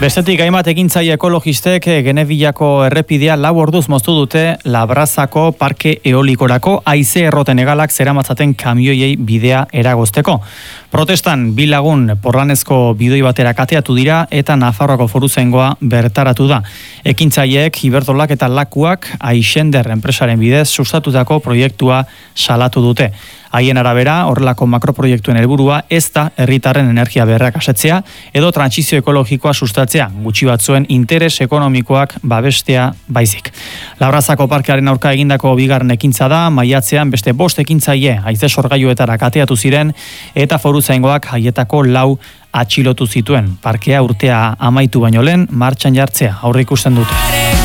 Bestetik hainbat ekintzaile ekologistek Genebillako errepidea 4 orduz moztu dute Labrazako parke eolikorako haize erroten hegalak zeramatzaten kamioiei bidea eragozteko. Protestan 2 lagun porlanezko bidoi batera kateatu dira eta Nafarroako Foruzaingoa bertaratu da. Ekintzaileek Iberdrolak eta Lakuak Aixender enpresaren bidez sustatutako proiektua salatu dute. Haien arabera, horrelako makroproiektuen helburua ez da herritarren energia beharrak asetzea edo trantsizio ekologikoa sustatzea, gutxi batzuen interes ekonomikoak babestea baizik. Labrazako parkearen aurka egindako bigarren ekintza da, maiatzean beste 5 ekintzaile haize sorgailuetara kateatu ziren eta Foruzaingoak haietako 4 atxilotu zituen. Parkea urtea amaitu baino lehen martxan jartzea aurreikusten dute.